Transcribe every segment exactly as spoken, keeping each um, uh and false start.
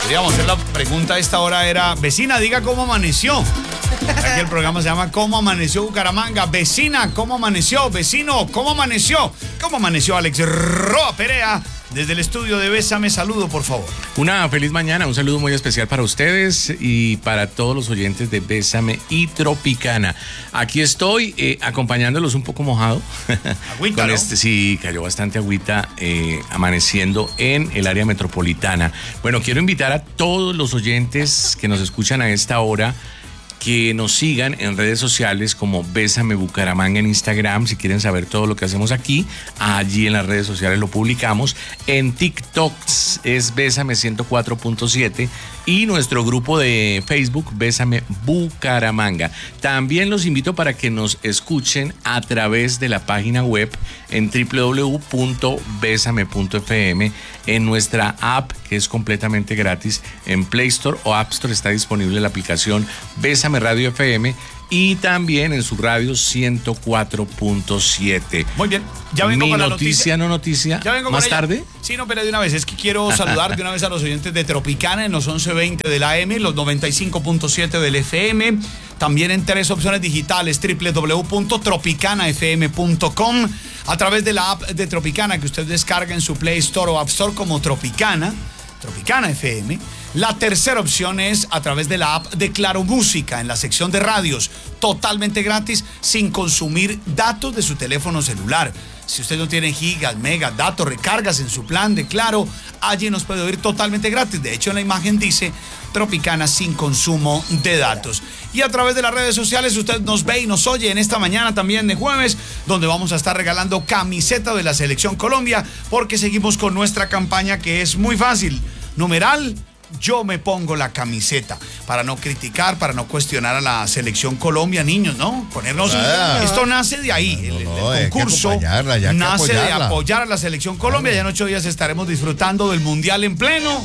Podríamos hacer la pregunta a esta hora era, vecina, diga cómo amaneció. Aquí el programa se llama ¿Cómo amaneció Bucaramanga? Vecina, ¿cómo amaneció? Vecino, ¿cómo amaneció? ¿Cómo amaneció Alex Roa Perea? Desde el estudio de Bésame, saludo, por favor. Una feliz mañana, un saludo muy especial para ustedes y para todos los oyentes de Bésame y Tropicana. Aquí estoy eh, acompañándolos un poco mojado. Agüita, Con ¿no? este, sí, cayó bastante agüita eh, amaneciendo en el área metropolitana. Bueno, quiero invitar a todos los oyentes que nos escuchan a esta hora que nos sigan en redes sociales como Bésame Bucaramanga en Instagram, si quieren saber todo lo que hacemos aquí, allí en las redes sociales lo publicamos. En TikTok es Bésame ciento cuatro punto siete y nuestro grupo de Facebook Bésame Bucaramanga. También los invito para que nos escuchen a través de la página web en doble u doble u doble u punto besame punto efe eme, en nuestra app que es completamente gratis en Play Store o App Store está disponible la aplicación Bésame Radio F M y también en su radio ciento cuatro punto siete. Muy bien, ya vengo Mi con la noticia, noticia. no noticia, ¿Ya vengo más con ella? tarde. Sí, no, pero de una vez, es que quiero saludar de una vez a los oyentes de Tropicana en los once veinte de la A M, los noventa y cinco punto siete del F M, también en tres opciones digitales, doble u doble u doble u punto tropicana f m punto com, a través de la app de Tropicana que usted descarga en su Play Store o App Store como Tropicana, Tropicana F M. La tercera opción es a través de la app de Claro Música en la sección de radios, totalmente gratis, sin consumir datos de su teléfono celular. Si usted no tiene gigas, megas, datos, recargas en su plan de Claro, allí nos puede oír totalmente gratis. De hecho, en la imagen dice Tropicana sin consumo de datos. Y a través de las redes sociales usted nos ve y nos oye en esta mañana también de jueves, donde vamos a estar regalando camiseta de la Selección Colombia, porque seguimos con nuestra campaña que es muy fácil. Numeral, yo me pongo la camiseta, para no criticar, para no cuestionar a la Selección Colombia, niños, ¿no? Ponernos... Ah, esto nace de ahí, no, el, no, el hay que concurso acompañarla, ya hay que nace de apoyarla. apoyar a la Selección Colombia. Ya en ocho días estaremos disfrutando del Mundial en pleno.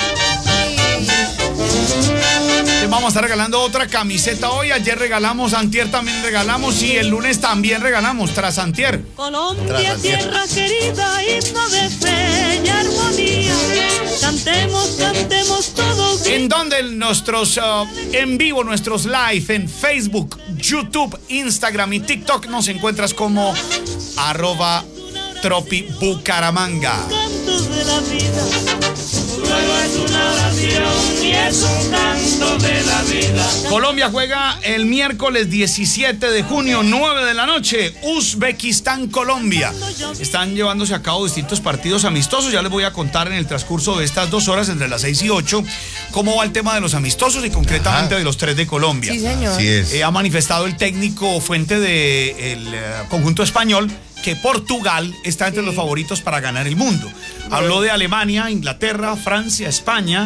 Les vamos a estar regalando otra camiseta hoy. Ayer regalamos, antier también regalamos y el lunes también regalamos, tras antier. Colombia, tierra querida, himno de fe y armonía. Cantemos, cantemos todos. En donde nuestros uh, en vivo, nuestros live en Facebook, YouTube, Instagram y TikTok nos encuentras como arroba Tropi Bucaramanga. Cantos de la vida. Luego es una oración y es un canto de la vida. Colombia juega el miércoles diecisiete de junio, nueve de la noche, Uzbekistán, Colombia. Están llevándose a cabo distintos partidos amistosos. Ya les voy a contar en el transcurso de estas dos horas, entre las seis y ocho, cómo va el tema de los amistosos y concretamente Ajá. de los tres de Colombia. Sí, señor. Así es. Eh, ha manifestado el técnico fuente del uh, conjunto español que Portugal está entre Sí. los favoritos para ganar el mundo. Habló de Alemania, Inglaterra, Francia, España,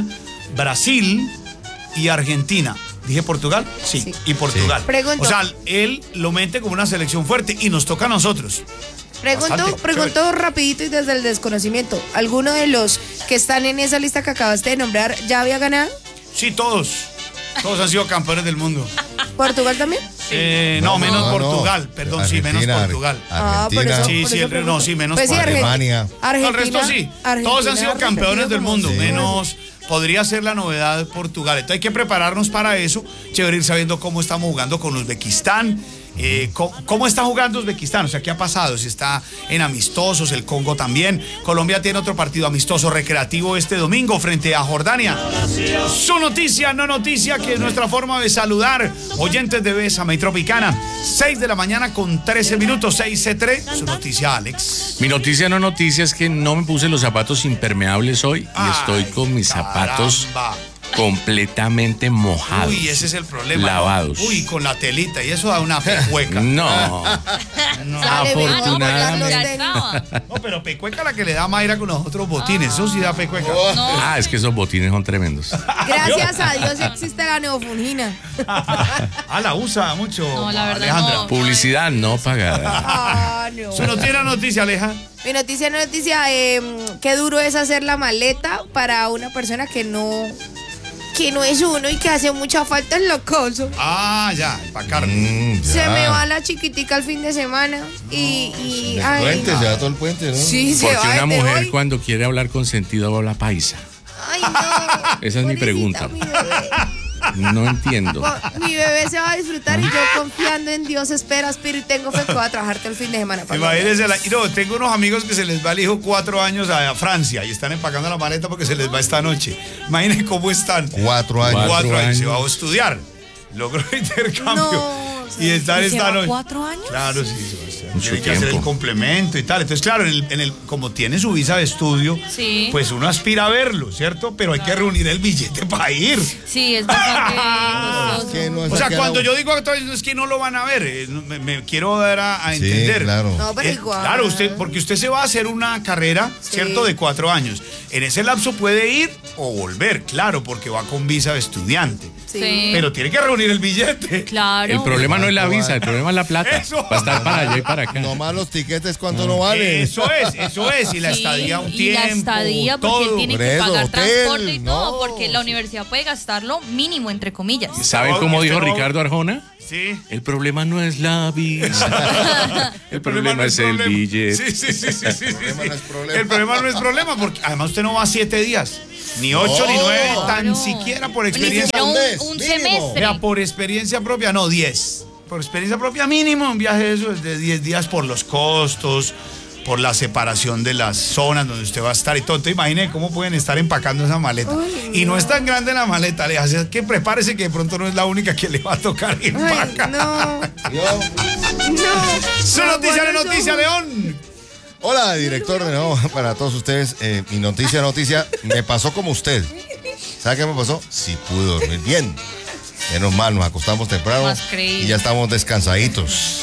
Brasil y Argentina. ¿Dije Portugal? Sí, Sí. y Portugal. Sí. Pregunto. O sea, él lo mete como una selección fuerte y nos toca a nosotros. Pregunto, Bastante pregunto rapidito y desde el desconocimiento. ¿Alguno de los que están en esa lista que acabaste de nombrar ya había ganado? Sí, todos. Todos han sido campeones del mundo. ¿Portugal también? Eh, no, No, menos no, no. Portugal. Perdón, sí, menos Argentina, Portugal. Ah, por Argentina. eso- Sí, por sí, eso el- pregunto. no, sí, menos Pues sí, Portugal. Argen- Alemania. Argentina. El resto sí. Argentina, Todos han sido Argentina campeones del como- mundo, Sí. menos podría ser la novedad de Portugal. Entonces hay que prepararnos para eso. Chévere ir sabiendo cómo estamos jugando con Uzbekistán. Eh, co- ¿Cómo está jugando Uzbekistán? O sea, ¿qué ha pasado? Si está en amistosos, el Congo también. Colombia tiene otro partido amistoso recreativo este domingo frente a Jordania. Su noticia, no noticia, que es nuestra forma de saludar. Oyentes de Bésame y Tropicana. seis de la mañana con trece minutos, seis C tres. Su noticia, Alex. Mi noticia no noticia es que no me puse los zapatos impermeables hoy y Ay, estoy con mis zapatos caramba. completamente mojados. Uy, ese es el problema. ¿no? Lavados. Uy, con la telita, y eso da una pecueca. No. No. Sale mejor Afortunadamente. guardar los tenis. No, pero pecueca la que le da Mayra con los otros botines. Eso sí da pecueca. Ah, es que esos botines son tremendos. Gracias a Dios existe la neofungina. Ah, la usa mucho. No, la verdad Alejandra. no. Publicidad no pagada. Ah, no. Eso no tiene noticia, Aleja. Mi noticia, no noticia, eh, qué duro es hacer la maleta para una persona que no, que no es uno y que hace mucha falta en la casa. Ah, ya, para carne. Mm, ya. Se me va la chiquitica el fin de semana y, y El ay, puente, se va todo el puente, ¿no? sí, se Porque va una desde mujer hoy. cuando quiere hablar con sentido habla paisa. Ay, no. Esa es mi pregunta. Mi bebé. No entiendo. Mi bebé se va a disfrutar y yo confiando en Dios, espero, aspiro y tengo fe que voy a trabajar todo el fin de semana. Imagínense, la, no, tengo unos amigos que se les va el hijo cuatro años a, a Francia y están empacando la maleta porque se les va esta noche. Imagínense cómo están. Cuatro años. Cuatro, Cuatro años. años. Se va a estudiar. Logró intercambio. No, y están ¿Y esta lleva noche. cuatro años? Claro, sí, Sebastián. Mucho Tiene que hacer el tiempo. complemento y tal. Entonces, claro, en el, en el, como tiene su visa de estudio, Sí. pues uno aspira a verlo, ¿cierto? Pero hay que reunir el billete para ir. Sí, es bastante costoso. Que no es O sea, acá cuando la- yo digo a todos, es que no lo van a ver, eh, no, me, me quiero dar a, a Sí, entender. claro. No, pero Eh, igual. Claro, usted, porque usted se va a hacer una carrera, Sí. ¿cierto? De cuatro años. En ese lapso puede ir o volver, claro, porque va con visa de estudiante. Sí. Sí. Pero tiene que reunir el billete. Claro. El problema no es la visa, el problema es la plata. Eso. Va a estar para allá y para acá. Nomás los tiquetes, ¿cuánto no valen? Eso es, eso es. Y la Sí, estadía un y tiempo. la estadía, porque él todo. tiene Por que eso, pagar hotel, transporte y no. todo, porque la universidad puede gastarlo mínimo, entre comillas. ¿Saben No, cómo este dijo no- Ricardo Arjona? Sí. El problema no es la visa. El problema es el problema. billete. Sí, sí, sí, sí, sí, sí, problema sí. no es problema. El problema no es problema, porque además usted no va siete días, ni ocho, ni nueve, tan Claro. siquiera por Ni experiencia. siquiera un, mes, un mínimo. semestre. Vea, por experiencia propia, no, diez. Por experiencia propia, mínimo, un viaje de eso es de diez días por los costos, por la separación de las zonas donde usted va a estar y todo. Entonces, imagine cómo pueden estar empacando esa maleta. Ay, y no no. es tan grande la maleta, le hace que prepárese que de pronto no es la única que le va a tocar Ay, empacar. no, Yo- no. Su No, noticia por de eso- noticia, León. Hola, director, de nuevo para todos ustedes. Eh, mi noticia, noticia, me pasó como usted. ¿Sabe qué me pasó? Sí pude dormir bien. Menos mal, nos acostamos temprano Más creíble. y ya estamos descansaditos.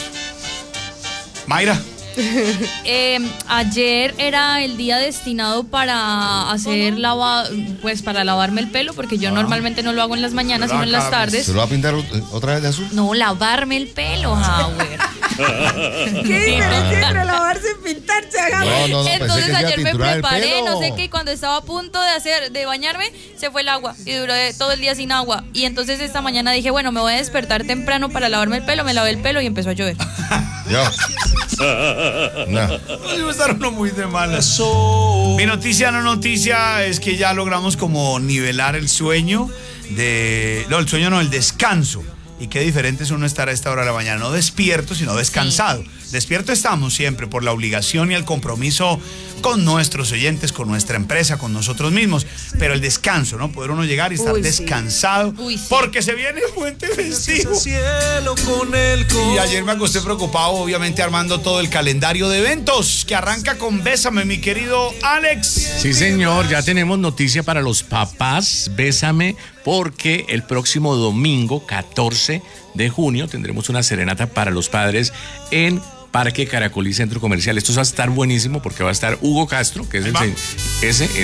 Mayra. Eh, ayer era el día destinado para hacer lava, pues para lavarme el pelo, porque yo normalmente no lo hago en las mañanas, Pero sino en las acá, tardes. ¿Se lo va a pintar eh, otra vez de azul? No, lavarme el pelo, Howard. ¿Qué diferencia entre lavarse y pintarse? Hagamos. No, no, no, pensé Entonces que se iba a ayer me tinturar el preparé, pelo. no sé qué, y cuando estaba a punto de hacer, de bañarme, se fue el agua y duré todo el día sin agua. Y entonces esta mañana dije, bueno, me voy a despertar temprano para lavarme el pelo, me lavé el pelo y empezó a llover. Yo. No. Debe estar uno muy de malas. Mi noticia no noticia es que ya logramos como nivelar el sueño de... No, el sueño no, el descanso. Y qué diferente es uno estar a esta hora de la mañana, no despierto, sino descansado. Despierto estamos siempre por la obligación y el compromiso con nuestros oyentes, con nuestra empresa, con nosotros mismos. Pero el descanso, ¿no? Poder uno llegar y estar Uy, sí. descansado. Uy, sí. Porque se viene el puente festivo. Y ayer me acosté preocupado, obviamente, armando todo el calendario de eventos que arranca con Bésame, mi querido Alex. Sí, señor, ya tenemos noticia para los papás. Bésame, porque el próximo domingo, catorce de junio, tendremos una serenata para los padres en Parque Caracolí Centro Comercial. Esto va a estar buenísimo porque va a estar Hugo Castro, que es Ahí el va. se- ese